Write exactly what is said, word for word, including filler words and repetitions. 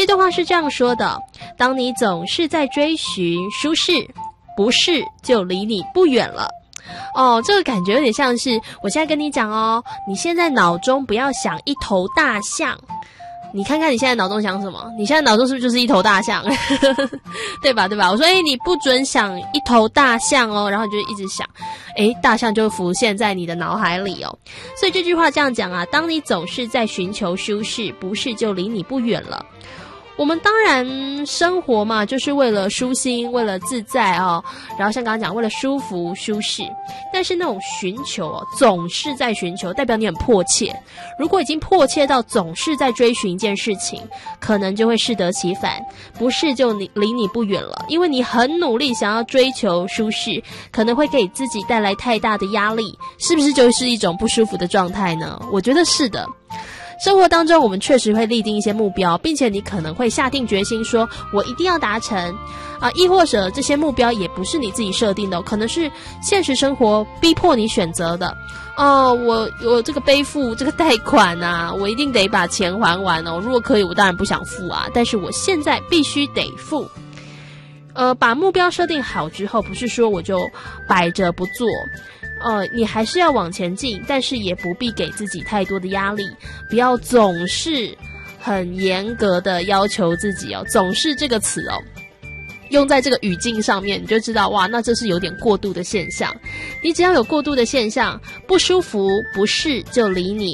段话是这样说的：当你总是在追寻舒适，不适就离你不远了。哦，这个感觉有点像是我现在跟你讲哦，你现在脑中不要想一头大象，你看看你现在脑中想什么？你现在脑中是不是就是一头大象？对吧？对吧？我说，诶，你不准想一头大象哦，然后你就一直想，诶，大象就浮现在你的脑海里哦。所以这句话这样讲啊，当你总是在寻求舒适，不适就离你不远了。我们当然生活嘛，就是为了舒心，为了自在哦，然后像刚刚讲，为了舒服舒适。但是那种寻求哦，总是在寻求，代表你很迫切。如果已经迫切到总是在追寻一件事情，可能就会适得其反，不是就离离你不远了。因为你很努力想要追求舒适，可能会给自己带来太大的压力，是不是就是一种不舒服的状态呢？我觉得是的。生活当中我们确实会立定一些目标，并且你可能会下定决心说我一定要达成啊，亦或者这些目标也不是你自己设定的，可能是现实生活逼迫你选择的。哦，我我这个背负这个贷款啊，我一定得把钱还完哦，如果可以我当然不想付啊，但是我现在必须得付。呃，把目标设定好之后，不是说我就摆着不做，呃，你还是要往前进，但是也不必给自己太多的压力，不要总是很严格的要求自己哦。总是这个词哦，用在这个语境上面，你就知道哇，那这是有点过度的现象。你只要有过度的现象，不舒服不适就离你